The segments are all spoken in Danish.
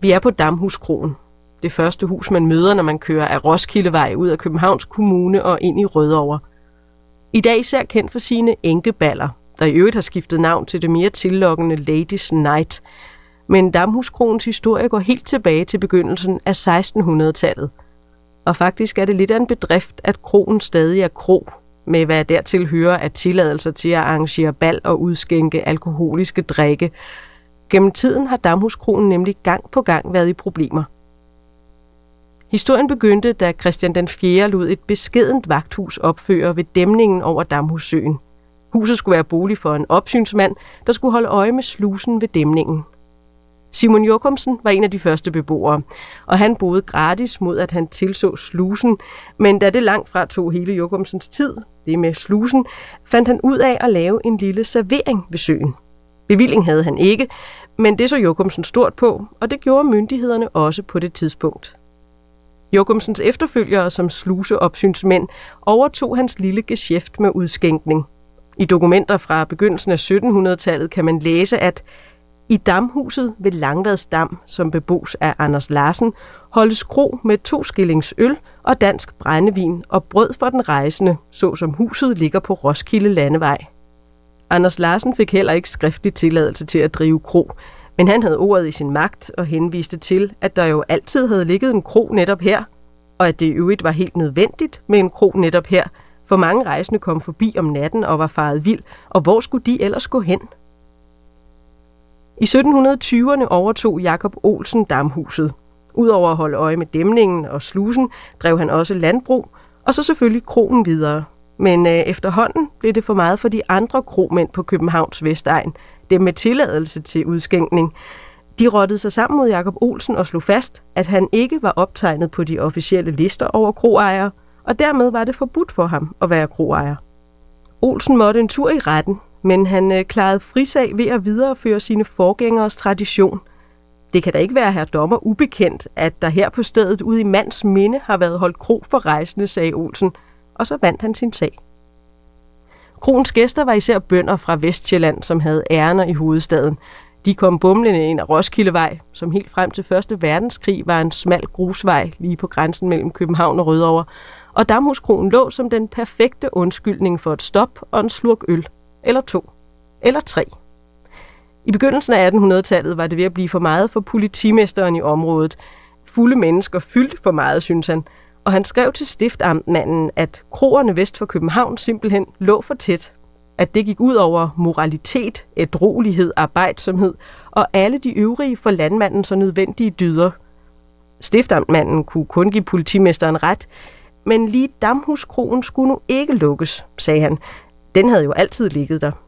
Vi er på Damhuskroen. Det første hus, man møder, når man kører af Roskildevej ud af Københavns Kommune og ind i Rødovre. I dag især kendt for sine enkeballer, der i øvrigt har skiftet navn til det mere tillokkende Ladies Night. Men Damhuskroens historie går helt tilbage til begyndelsen af 1600-tallet. Og faktisk er det lidt af en bedrift, at kroen stadig er kro, med hvad dertil hører af tilladelser til at arrangere bal og udskænke alkoholiske drikke. Gennem tiden har Damhuskroen nemlig gang på gang været i problemer. Historien begyndte, da Christian den 4. lod et beskedent vagthus opføre ved dæmningen over Damhussøen. Huset skulle være bolig for en opsynsmand, der skulle holde øje med slusen ved dæmningen. Simon Jokumsen var en af de første beboere, og han boede gratis mod, at han tilså slusen, men da det langt fra tog hele Jokumsens tid, det med slusen, fandt han ud af at lave en lille servering ved søen. Bevilling havde han ikke, men det så Jokumsen stort på, og det gjorde myndighederne også på det tidspunkt. Jokumsens efterfølgere som sluseopsynsmænd overtog hans lille geschæft med udskænkning. I dokumenter fra begyndelsen af 1700-tallet kan man læse, at i Damhuset ved Langvadsdam, som bebos af Anders Larsen, holdes kro med 2 skillings øl og dansk brændevin og brød for den rejsende, såsom huset ligger på Roskilde Landevej. Anders Larsen fik heller ikke skriftlig tilladelse til at drive kro, men han havde ordet i sin magt og henviste til, at der jo altid havde ligget en kro netop her, og at det i øvrigt var helt nødvendigt med en kro netop her, for mange rejsende kom forbi om natten og var faret vild, og hvor skulle de ellers gå hen? I 1720'erne overtog Jacob Olsen Damhuset. Udover at holde øje med dæmningen og slusen, drev han også landbrug, og så selvfølgelig kroen videre. Men efterhånden blev det for meget for de andre kromænd på Københavns Vestegn, dem med tilladelse til udskænkning. De rottede sig sammen mod Jacob Olsen og slog fast, at han ikke var optegnet på de officielle lister over kroejere, og dermed var det forbudt for ham at være kroejer. Olsen måtte en tur i retten, men han klarede frisag ved at videreføre sine forgængeres tradition. Det kan da ikke være herr dommer ubekendt, at der her på stedet ude i mands minde har været holdt kro for rejsende, sagde Olsen, og så vandt han sin sag. Kroens gæster var især bønder fra Vestsjælland, som havde ærender i hovedstaden. De kom bumlende ind ad Roskildevej, som helt frem til 1. verdenskrig var en smal grusvej lige på grænsen mellem København og Rødovre, og Damhuskroen lå som den perfekte undskyldning for et stop og en slurk øl, eller 2, eller 3. I begyndelsen af 1800-tallet var det ved at blive for meget for politimesteren i området. Fulde mennesker fyldte for meget, synes han, og han skrev til stiftamtmanden, at kroerne vest for København simpelthen lå for tæt. At det gik ud over moralitet, ædruelighed, arbejdsomhed og alle de øvrige for landmanden så nødvendige dyder. Stiftamtmanden kunne kun give politimesteren ret, men lige Damhuskroen skulle nu ikke lukkes, sagde han. Den havde jo altid ligget der.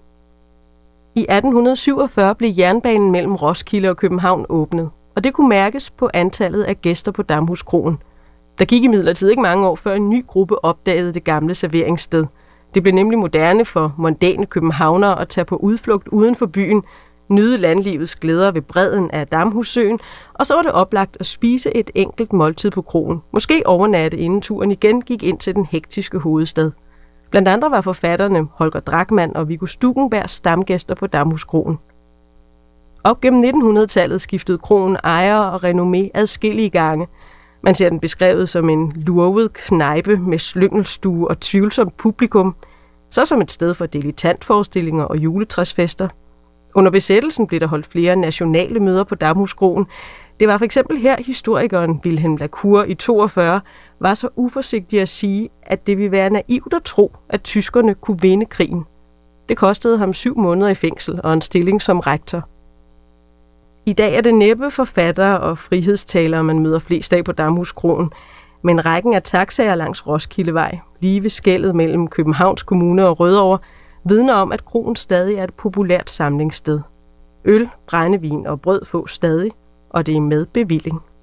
I 1847 blev jernbanen mellem Roskilde og København åbnet, og det kunne mærkes på antallet af gæster på Damhuskroen. Der gik imidlertid ikke mange år, før en ny gruppe opdagede det gamle serveringssted. Det blev nemlig moderne for mondæne københavnere at tage på udflugt uden for byen, nyde landlivets glæder ved bredden af Damhussøen, og så var det oplagt at spise et enkelt måltid på kroen, måske overnatte inden turen igen gik ind til den hektiske hovedstad. Blandt andre var forfatterne Holger Drachmann og Viggo Stuckenberg stamgæster på Damhuskroen. Op gennem 1900-tallet skiftede kroen ejer og renommé adskillige gange. Man ser den beskrevet som en lurvet knejpe med slyngelstue og tvivlsomt publikum, så som et sted for dilettantforestillinger og juletræsfester. Under besættelsen blev der holdt flere nationale møder på Damhuskroen. Det var for eksempel her historikeren Wilhelm Lacour i 42 var så uforsigtig at sige, at det ville være naivt at tro, at tyskerne kunne vinde krigen. Det kostede ham 7 måneder i fængsel og en stilling som rektor. I dag er det næppe forfattere og frihedstalere, man møder flest af på Damhuskroen, men rækken af taxaer langs Roskildevej, lige ved skellet mellem Københavns Kommune og Rødovre, vidner om, at kroen stadig er et populært samlingssted. Øl, brændevin og brød fås stadig, og det er med bevilling.